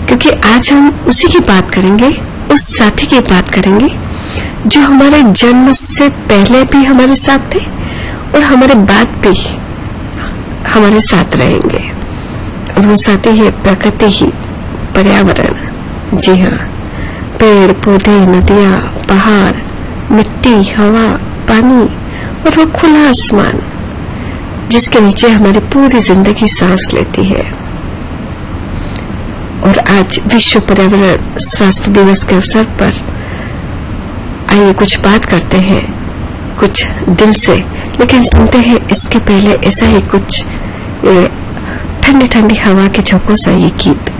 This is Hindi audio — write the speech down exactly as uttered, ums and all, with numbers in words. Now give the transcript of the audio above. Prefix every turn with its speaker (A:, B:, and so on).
A: क्योंकि आज हम उसी की बात करेंगे, उस साथी की बात करेंगे जो हमारे जन्म से पहले भी हमारे साथ थे और हमारे बाद भी हमारे साथ रहेंगे। और वो साथी है प्रकृति ही, पर्यावरण। जी हाँ, पेड़ पौधे, नदियां, पहाड़, मिट्टी, हवा, पानी और वो खुला आसमान जिसके नीचे हमारी पूरी जिंदगी सांस लेती है। और आज विश्व पर्यावरण स्वास्थ्य दिवस के अवसर पर आइए कुछ बात करते हैं, कुछ दिल से, लेकिन सुनते हैं इसके पहले ऐसा ही कुछ ठंडी ठंडी हवा के झोंकों सा ये गीत।